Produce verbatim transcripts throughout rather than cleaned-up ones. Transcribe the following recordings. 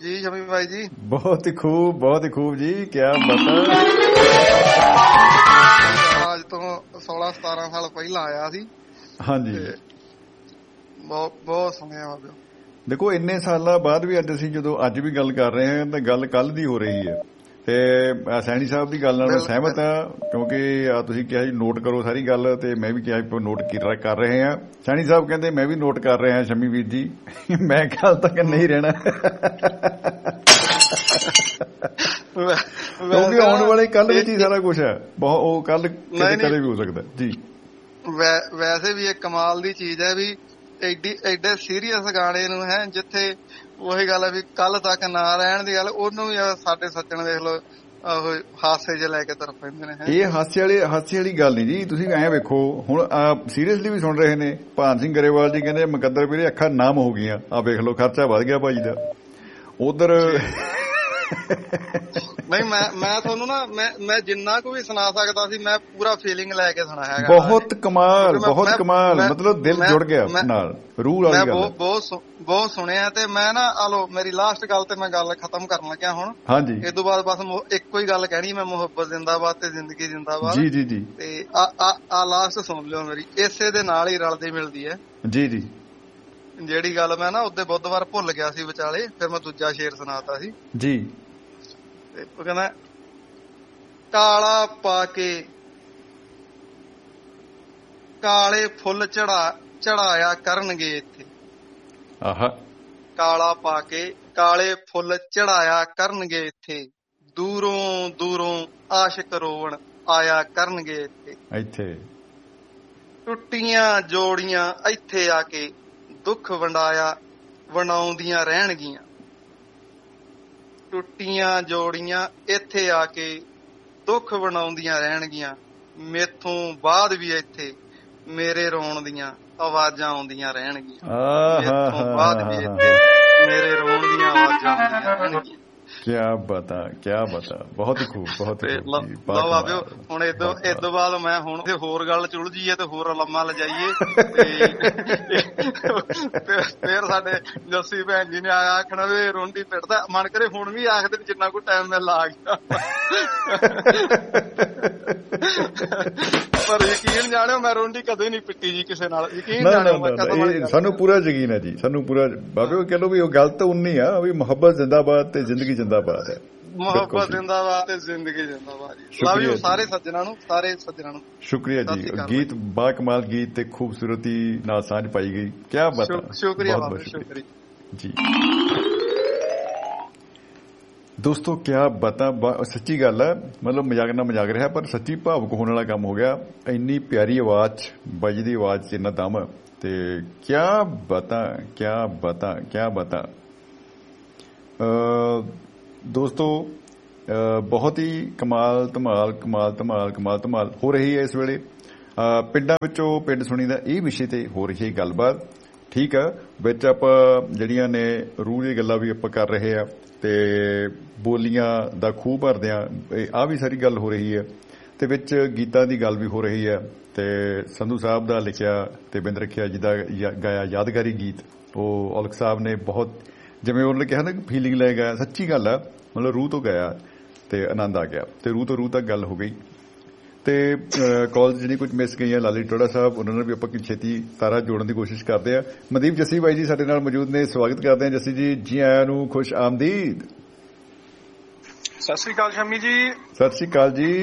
जी शमी भाई जी बहुत ही खूब बहुत ही खूब जी क्या बता आज तो सोलह सतारह साल पहला आया सी हाँ जी बहुत बहुत सुनिया वा देखो इन्ने साल बाद भी अज असीं जदों अज भी गल कर रहे हैं तो गल कल दी हो रही है ਤੇ ਸੈਣੀ ਸਾਹਿਬ ਦੀ ਗੱਲ ਨਾਲ ਮੈਂ ਸਹਿਮਤ ਹਾਂ ਕਿਉਂਕਿ ਤੁਸੀਂ ਕਿਹਾ ਜੀ ਨੋਟ ਕਰੋ ਸਾਰੀ ਗੱਲ ਤੇ ਮੈਂ ਵੀ ਕਿਹਾ ਨੋਟ ਕਰ ਰਹੇ ਹਾਂ ਸੈਣੀ ਸਾਹਿਬ ਕਹਿੰਦੇ ਮੈਂ ਵੀ ਨੋਟ ਕਰ ਰਿਹਾ ਸ਼ਮੀ ਵੀਰ ਜੀ ਮੈਂ ਕੱਲ ਤੱਕ ਨਹੀਂ ਰਹਿਣਾ ਕਿਉਂਕਿ ਆਉਣ ਵਾਲੇ ਕੱਲ ਵਿੱਚ ਹੀ ਸਾਰਾ ਕੁਝ ਹੈ ਬਹੁਤ ਉਹ ਕੱਲ ਕਦੇ ਕਦੇ ਵੀ ਹੋ ਸਕਦਾ ਜੀ ਵੈਸੇ ਵੀ ਇਹ ਕਮਾਲ ਦੀ ਚੀਜ਼ ਹੈ ਵੀ ਐਡੀ ਐਡੇ ਸੀਰੀਅਸ ਗਾਣੇ ਨੂੰ ਹੈ ਜਿੱਥੇ ਉਹੀ ਗੱਲ ਹੈ ਵੀ ਕੱਲ ਤੱਕ ਨਾ ਰਹਿਣ ਦੀ ਗੱਲ ਉਹਨੂੰ ਵੀ ਸਾਡੇ ਸੱਜਣ ਦੇਖ ਲਓ ਹਾਸੇ ਜੇ ਲੈ ਕੇ ਤੁਰ ਪੈਂਦੇ ਨੇ ਇਹ ਹਾਸੇ ਵਾਲੀ ਹਾਸੇ ਵਾਲੀ ਗੱਲ ਨਹੀਂ ਜੀ ਤੁਸੀਂ ਐਂ ਵੇਖੋ ਹੁਣ ਸੀਰੀਅਸਲੀ ਵੀ ਸੁਣ ਰਹੇ ਨੇ ਭਾਨ ਸਿੰਘ ਗਰੇਵਾਲ ਜੀ ਕਹਿੰਦੇ ਮੁਕੱਦਰ ਵੀਰੇ ਅੱਖਾਂ ਨਾਮ ਹੋ ਗਈਆਂ ਆ ਵੇਖ ਲਓ ਖਰਚਾ ਵੱਧ ਗਿਆ ਭਾਜੀ ਦਾ ਉਧਰ ਨਹੀਂ ਮੈਂ ਮੈਂ ਤੁਹਾਨੂੰ ਨਾ ਮੈਂ ਮੈਂ ਜਿੰਨਾ ਕੁ ਵੀ ਸੁਣਾ ਸਕਦਾ ਸੀ ਮੈਂ ਪੂਰਾ ਫੀਲਿੰਗ ਲੈ ਕੇ ਸੁਣਾਇਆ ਹੈਗਾ ਬਹੁਤ ਕਮਾਲ ਬਹੁਤ ਕਮਾਲ ਮਤਲਬ ਦਿਲ ਜੁੜ ਗਿਆ ਨਾਲ ਰੂਹ ਵਾਲੀ ਗੱਲ ਮੈਂ ਬਹੁਤ ਬਹੁਤ ਸੁਣਿਆ ਤੇ ਮੈਂ ਨਾ ਆ ਲੋ ਮੇਰੀ ਲਾਸਟ ਗੱਲ ਤੇ ਮੈਂ ਗੱਲ ਖਤਮ ਕਰਨ ਲੱਗਿਆ ਹੁਣ ਹਾਂਜੀ ਇਸ ਤੋਂ ਬਾਅਦ ਬਸ ਇੱਕੋ ਹੀ ਗੱਲ ਕਹਿਣੀ ਮੈਂ ਮੁਹੱਬਤ ਜ਼ਿੰਦਾਬਾਦ ਤੇ ਜ਼ਿੰਦਗੀ ਜ਼ਿੰਦਾਬਾਦ ਜੀ ਜੀ ਜੀ ਤੇ ਆ ਆ ਲਾਸਟ ਸੁਣ ਲਿਓ ਮੇਰੀ ਇਸੇ ਦੇ ਨਾਲ ਹੀ ਰਲਦੀ ਮਿਲਦੀ ਹੈ ਜੀ ਜੀ ਜਿਹੜੀ ਗੱਲ ਮੈਂ ਨਾ ਉਹਦੇ ਬੁੱਧਵਾਰ ਭੁੱਲ ਗਿਆ ਸੀ ਵਿਚਾਲੇ ਫਿਰ ਮੈਂ ਦੂਜਾ ਸ਼ੇਰ ਸੁਣਾਤਾ ਸੀ ਜੀ ਉਹ ਕਹਿੰਦਾ ਕਾਲਾ ਪਾ ਕੇ ਕਾਲੇ ਫੁੱਲ ਚੜਾ ਚੜਾਇਆ ਕਰਨਗੇ ਇੱਥੇ ਆਹਾ ਕਾਲਾ ਪਾ ਕੇ ਕਾਲੇ ਫੁੱਲ ਚੜਾਇਆ ਕਰਨਗੇ ਇੱਥੇ ਦੂਰੋਂ ਦੂਰੋਂ ਆਸ਼ਿਕ ਰੋਵਣ ਆਇਆ ਕਰਨਗੇ ਇੱਥੇ ਇੱਥੇ ਟੁੱਟੀਆਂ ਜੋੜੀਆਂ ਇੱਥੇ ਆ ਕੇ ਦੁੱਖ ਵੰਡਾਇਆ ਵੰਡਾਉਂਦੀਆਂ ਰਹਿਣਗੀਆਂ ਟੁੱਟੀਆਂ ਜੋੜੀਆਂ ਇੱਥੇ ਆ ਕੇ ਦੁੱਖ ਵੰਡਾਉਂਦੀਆਂ ਰਹਿਣਗੀਆਂ ਮੇਥੋਂ ਬਾਅਦ ਵੀ ਇੱਥੇ ਮੇਰੇ ਰੋਣ ਦੀਆਂ ਆਵਾਜ਼ਾਂ ਆਉਂਦੀਆਂ ਰਹਿਣਗੀਆਂ ਮੇਥੋਂ ਬਾਅਦ ਵੀ ਇੱਥੇ ਮੇਰੇ ਰੋਣ ਦੀਆਂ ਆਵਾਜ਼ਾਂ ਆਉਂਦੀਆਂ ਰਹਿਣਗੀਆਂ क्या बता क्या बता बहुत ही खूब बहुत ही खूब ਲਓ ਆਵਿਓ ਹੁਣ ਇਦੋਂ ਇਸ ਤੋਂ ਬਾਅਦ ਮੈਂ ਹੁਣ ਤੇ ਹੋਰ ਗੱਲ ਚੁਲ ਜੀਏ ਤੇ ਹੋਰ ਲੰਮਾ ਲਜਾਈਏ ਤੇ ਫੇਰ ਸਾਡੇ ਜੱਸੀ ਭੈਣ ਜੀ ਨੇ ਆਇਆ ਆਖਣਾ ਵੀ ਰੋਂਡੀ ਪਿੱਟਦਾ ਮਨ ਕਰੇ ਹੁਣ ਵੀ ਆਖਦੇ ਜਿੰਨਾ ਕੋਈ ਟਾਈਮ ਮਿਲ ਆ ਗਿਆ ਪਰ ਯਕੀਨ ਜਾਣਿਓ ਮੈਂ ਰੋਂਡੀ ਕਦੇ ਨਹੀਂ ਪਿੱਟੀ ਜੀ ਕਿਸੇ ਨਾਲ ਯਕੀਨ ਜਾਣਿਓ ਮੈਂ ਕਦੋਂ ਸਾਨੂੰ ਪੂਰਾ ਯਕੀਨ ਹੈ ਜੀ ਸਾਨੂੰ ਪੂਰਾ ਬਾਬੇ ਕਹ ਲੋ ਵੀ ਉਹ ਗੱਲ ਤਾਂ ਉਨੀ ਆ ਵੀ ਮੁਹੱਬਤ ਜ਼ਿੰਦਾਬਾਦ ਤੇ ਜ਼ਿੰਦਗੀ ਜ਼ਿੰਦਾਬਾਦ ਹੈ ਮੁਹੱਬਤ ਜ਼ਿੰਦਾਬਾਦ ਤੇ ਜ਼ਿੰਦਗੀ ਜ਼ਿੰਦਾਬਾਦ ਜੀ ਲਵ ਯੂ ਸਾਰੇ ਸੱਜਣਾਂ ਨੂੰ ਸਾਰੇ ਸੱਜਣਾਂ ਨੂੰ ਸ਼ੁਕਰੀਆ ਜੀ ਗੀਤ ਬਾ ਕਮਾਲ ਗੀਤ ਤੇ ਖੂਬਸੂਰਤੀ ਨਾਲ ਸਾਂਝ ਪਾਈ ਗਈ ਕੀ ਬਤਾ ਸ਼ੁਕਰੀਆ ਬਹੁਤ ਸ਼ੁਕਰੀਆ ਜੀ ਦੋਸਤੋ ਕਿਆ ਬਤਾ ਸੱਚੀ ਗੱਲ ਹੈ ਮਤਲਬ ਮਜ਼ਾਕ ਨਾਲ ਮਜ਼ਾਕ ਰਿਹਾ ਪਰ ਸੱਚੀ ਭਾਵੁਕ ਹੋਣ ਵਾਲਾ ਕੰਮ ਹੋ ਗਿਆ ਇੰਨੀ ਪਿਆਰੀ ਆਵਾਜ਼ ਵੱਜਦੀ ਆਵਾਜ਼ 'ਚ ਇੰਨਾ ਦਮ ਤੇ ਕਿਆ ਬਤਾ ਕਿਆ ਬਤਾ ਕਿਆ ਬਤਾ ਦੋਸਤੋ ਬਹੁਤ ਹੀ ਕਮਾਲ ਧਮਾਲ ਕਮਾਲ ਧਮਾਲ ਕਮਾਲ ਧਮਾਲ ਹੋ ਰਹੀ ਹੈ ਇਸ ਵੇਲੇ ਪਿੰਡਾਂ ਵਿੱਚੋਂ ਪਿੰਡ ਸੁਣੀ ਦਾ ਇਹ ਵਿਸ਼ੇ ਤੇ ਹੋ ਰਹੀ ਹੈ ਗੱਲਬਾਤ ਠੀਕ ਆ ਵਿੱਚ ਆਪਾਂ ਜਿਹੜੀਆਂ ਨੇ ਰੂਹ ਦੀਆਂ ਗੱਲਾਂ ਵੀ ਆਪਾਂ ਕਰ ਰਹੇ ਆ ਤੇ ਬੋਲੀਆਂ ਦਾ ਖੂਹ ਭਰਦੇ ਆ ਆਹ ਵੀ ਸਾਰੀ ਗੱਲ ਹੋ ਰਹੀ ਹੈ ਤੇ ਵਿੱਚ ਗੀਤਾਂ ਦੀ ਗੱਲ ਵੀ ਹੋ ਰਹੀ ਹੈ ਤੇ ਸੰਧੂ ਸਾਹਿਬ ਦਾ ਲਿਖਿਆ ਤੇ ਬਿੰਦ ਰੱਖਿਆ ਜੀ ਦਾ ਗਾਇਆ ਯਾਦਗਾਰੀ ਗੀਤ ਉਹ ਔਲਖ ਸਾਹਿਬ ਨੇ ਬਹੁਤ ਜਿਵੇਂ ਉਹਨੇ ਕਿਹਾ ਨਾ ਫੀਲਿੰਗ ਲੈ ਗਿਆ ਸੱਚੀ ਗੱਲ ਆ ਮਤਲਬ ਰੂਹ ਤੋਂ ਗਿਆ ਤੇ ਆਨੰਦ ਆ ਗਿਆ ਤੇ ਰੂਹ ਤੋਂ ਰੂਹ ਤੱਕ ਗੱਲ ਹੋ ਗਈ ਤੇ ਕਾਲਜ ਜਿਹੜੀ ਕੁਝ ਮਿਸ ਗਈਆਂ ਲਾਲੀ ਟੋੜਾ ਸਾਹਿਬ ਉਹਨਾਂ ਨਾਲ ਵੀ ਆਪਾਂ ਛੇਤੀ ਸਾਰਾ ਜੋੜਨ ਦੀ ਕੋਸ਼ਿਸ਼ ਕਰਦੇ ਆ ਮਨਦੀਪ ਜੱਸੀ ਬਾਈ ਜੀ ਸਾਡੇ ਨਾਲ ਮੌਜੂਦ ਨੇ ਸਵਾਗਤ ਕਰਦੇ ਆ ਜੱਸੀ ਜੀ ਜੀ ਆਇਆਂ ਨੂੰ ਖੁਸ਼ ਆਮਦੀਦ ਸਤਿ ਸ੍ਰੀ ਅਕਾਲ ਸ਼ਮੀ ਜੀ ਸਤਿ ਸ੍ਰੀ ਅਕਾਲ ਜੀ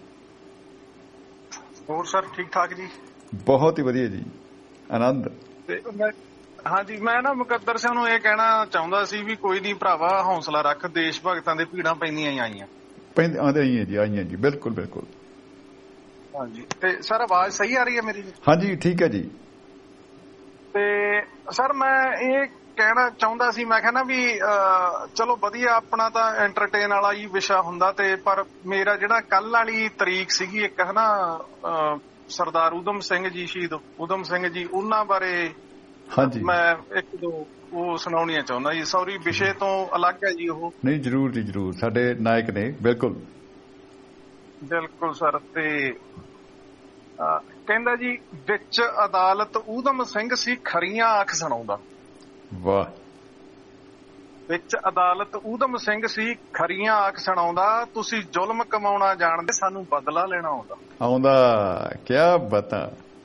ਹੋਰ ਸਰ ਠੀਕ ਠਾਕ ਜੀ ਬਹੁਤ ਹੀ ਵਧੀਆ ਜੀ ਆਨੰਦ ਹਾਂਜੀ ਮੈਂ ਨਾ ਮੁਕੱਦਰ ਸਿੰਘ ਨੂੰ ਇਹ ਕਹਿਣਾ ਚਾਹੁੰਦਾ ਸੀ ਵੀ ਕੋਈ ਨਹੀਂ ਭਰਾਵਾ ਹੌਸਲਾ ਰੱਖ ਦੇਸ਼ ਭਗਤਾਂ ਦੇ ਭੀੜਾਂ ਪੈਂਦੀਆਂ ਹੀ ਆਈਆਂ ਪੈਂਦੀਆਂ ਆਈਆਂ ਜੀ ਆਈਆਂ ਜੀ ਬਿਲਕੁਲ ਬਿਲਕੁਲ ਹਾਂਜੀ ਤੇ ਸਰ ਆਵਾਜ਼ ਸਹੀ ਆ ਰਹੀ ਹੈ ਮੇਰੀ ਹਾਂਜੀ ਠੀਕ ਹੈ ਜੀ ਤੇ ਸਰ ਮੈਂ ਇਹ ਕਹਿਣਾ ਚਾਹੁੰਦਾ ਸੀ ਮੈਂ ਕਹਿੰਦਾ ਵੀ ਚਲੋ ਵਧੀਆ ਆਪਣਾ ਤਾਂ ਐਂਟਰਟੇਨ ਵਾਲਾ ਹੀ ਵਿਸ਼ਾ ਹੁੰਦਾ ਤੇ ਪਰ ਮੇਰਾ ਜਿਹੜਾ ਕੱਲ ਵਾਲੀ ਤਰੀਕ ਸੀਗੀ ਇੱਕ ਹਨਾ ਸਰਦਾਰ ਊਧਮ ਸਿੰਘ ਜੀ ਸ਼ਹੀਦ ਊਧਮ ਸਿੰਘ ਜੀ ਉਹਨਾਂ ਬਾਰੇ ਹਾਂਜੀ ਮੈਂ ਇੱਕ ਦੋ ਉਹ ਸੁਣਾਉਣੀਆਂ ਚਾਹੁੰਦਾ ਜੀ ਸੌਰੀ ਵਿਸ਼ੇ ਤੋਂ ਅਲੱਗ ਹੈ ਜੀ ਉਹ ਨਹੀਂ ਜ਼ਰੂਰ ਜੀ ਜ਼ਰੂਰ ਸਾਡੇ ਨਾਇਕ ਨੇ ਬਿਲਕੁਲ ਬਿਲਕੁਲ ਸਰ ਤੇ ਕਹਿੰਦਾ ਜੀ ਵਿੱਚ ਅਦਾਲਤ ਊਧਮ ਸਿੰਘ ਸੀ ਖਰੀਆਂ ਅੱਖ ਸੁਣਾਉਂਦਾ ਵਾਹ ਵਿੱਚ ਅਦਾਲਤ ਊਧਮ ਸਿੰਘ ਸੀ ਖਰੀਆਂ ਆਖ ਸੁਣਾਉਂਦਾ, ਤੁਸੀਂ ਜ਼ੁਲਮ ਕਮਾਉਣਾ ਜਾਣਦੇ ਸਾਨੂੰ ਬਦਲਾ ਲੈਣਾ ਆਉਂਦਾ ਆਉਂਦਾ ਕਿਆ ਬਤਾ।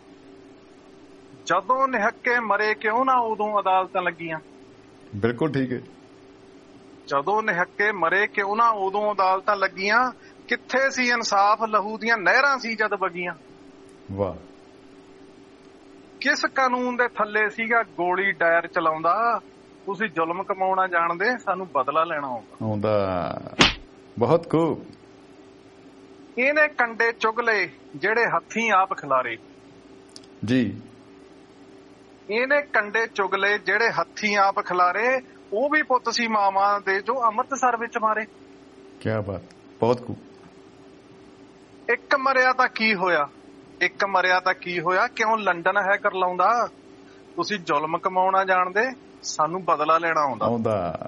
ਜਦੋਂ ਨਿਹੱਕੇ ਮਰੇ ਕਿਉਂ ਨਾ ਉਦੋਂ ਅਦਾਲਤਾਂ ਲੱਗੀਆਂ। ਬਿਲਕੁਲ ਠੀਕ ਹੈ। ਜਦੋਂ ਨਿਹੱਕੇ ਮਰੇ ਕਿਉਂ ਨਾ ਉਦੋਂ ਅਦਾਲਤਾਂ ਲੱਗੀਆਂ, ਕਿੱਥੇ ਸੀ ਇਨਸਾਫ ਲਹੂ ਦੀਆਂ ਨਹਿਰਾਂ ਸੀ ਜਦ ਵਗੀਆਂ। ਵਾਹ। ਕਿਸ ਕਾਨੂੰਨ ਦੇ ਥੱਲੇ ਸੀਗਾ ਗੋਲੀ ਡਾਇਰ ਚਲਾਉਂਦਾ, ਤੁਸੀਂ ਜ਼ੁਲਮ ਕਮਾਉਣਾ ਜਾਣਦੇ ਸਾਨੂੰ ਬਦਲਾ ਲੈਣਾ ਆਉਂਦਾ ਆਉਂਦਾ ਬਹੁਤ ਖੂਬ। ਇਹਨੇ ਕੰਡੇ ਚੁਗ ਲਏ ਜਿਹੜੇ ਹੱਥੀਂ ਆਪ ਖਿਲਾਰੇ ਜੀ। ਇਹਨੇ ਕੰਡੇ ਚੁਗ ਲਏ ਜਿਹੜੇ ਹੱਥੀਂ ਆਪ ਖਿਲਾਰੇ, ਉਹ ਵੀ ਪੁੱਤ ਸੀ ਮਾਵਾਂ ਦੇ ਜੋ ਅੰਮ੍ਰਿਤਸਰ ਵਿੱਚ ਮਾਰੇ। ਕਿਆ ਬਾਤ, ਬਹੁਤ ਖੂਬ। ਇੱਕ ਮਰਿਆ ਤਾਂ ਕੀ ਹੋਇਆ, ਇੱਕ ਮਰਿਆ ਤਾਂ ਕੀ ਹੋਇਆ, ਕਿਉਂ ਲੰਡਨ ਹੈ ਕਰਲਾਉਂਦਾ, ਤੁਸੀਂ ਜ਼ੁਲਮ ਕਮਾਉਣਾ ਜਾਣਦੇ ਸਾਨੂੰ ਬਦਲਾ ਲੈਣਾ ਆਉਂਦਾ ਆਉਂਦਾ।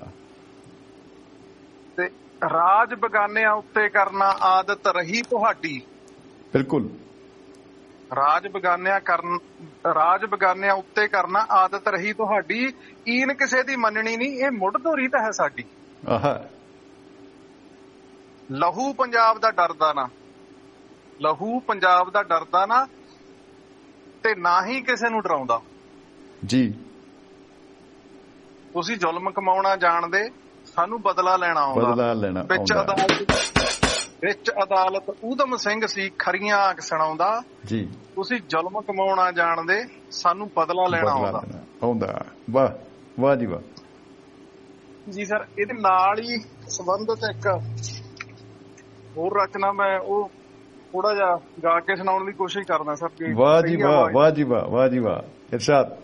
ਤੇ ਰਾਜ ਬਗਾਨਿਆਂ ਉੱਤੇ ਕਰਨਾ ਆਦਤ ਰਹੀ ਤੁਹਾਡੀ। ਬਿਲਕੁਲ। ਰਾਜ ਬਗਾਨਿਆਂ ਕਰਨ ਰਾਜ ਬਗਾਨਿਆਂ ਉੱਤੇ ਕਰਨਾ ਆਦਤ ਰਹੀ ਤੁਹਾਡੀ, ਈਨ ਕਿਸੇ ਦੀ ਮੰਨਣੀ ਨਹੀਂ ਇਹ ਮੁੱਢ ਤੋਂ ਰੀਤ ਹੈ ਸਾਡੀ। ਆਹਾ। ਲਹੂ ਪੰਜਾਬ ਦਾ ਡਰਦਾ ਨਾ, ਲਹੂ ਪੰਜਾਬ ਦਾ ਡਰਦਾ ਨਾ, ਤੇ ਨਾ ਹੀ ਕਿਸੇ ਨੂੰ ਡਰਾਉਂਦਾ ਜੀ। ਤੁਸੀਂ ਜ਼ੁਲਮ ਕਮਾਉਣਾ ਜਾਣਦੇ ਸਾਨੂੰ ਬਦਲਾ ਲੈਣਾ ਆਉਂਦਾ। ਬਦਲਾ ਲੈਣਾ ਵਿੱਚ ਅਦਾਲਤ ਵਿੱਚ ਅਦਾਲਤ ਊਧਮ ਸਿੰਘ ਸੀ ਖਰੀਆਂ ਆਖ ਸੁਣਾਉਂਦਾ ਜੀ, ਤੁਸੀਂ ਜ਼ੁਲਮ ਕਮਾਉਣਾ ਜਾਣਦੇ ਸਾਨੂੰ ਬਦਲਾ ਲੈਣਾ ਆਉਂਦਾ ਆਉਂਦਾ। ਵਾਹ ਵਾਹ ਜੀ ਵਾਹ ਜੀ ਸਰ। ਇਹਦੇ ਨਾਲ ਹੀ ਸੰਬੰਧਿਤ ਇੱਕ ਹੋਰ ਰਚਨਾ ਮੈਂ ਉਹ ਥੋੜਾ ਜਿਹਾ ਗਾ ਕੇ ਸੁਣਾਉਣ ਦੀ ਕੋਸ਼ਿਸ਼ ਕਰਦਾ ਸਰ। ਵਾਹ ਜੀ ਵਾਹ, ਵਾਹ ਜੀ ਵਾਹ, ਵਾਹ ਜੀ ਵਾਹ। ਇਰਸ਼ਾਦ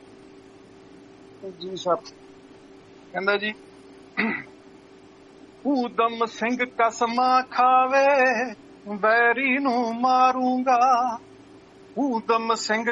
ਜੀ ਸਰ। ਕਹਿੰਦਾ ਜੀ, ਊਧਮ ਸਿੰਘ ਕਸਮਾਂ ਖਾਵੇ ਵੈਰੀ ਨੂੰ ਮਾਰੂੰਗਾ, ਊਧਮ ਸਿੰਘ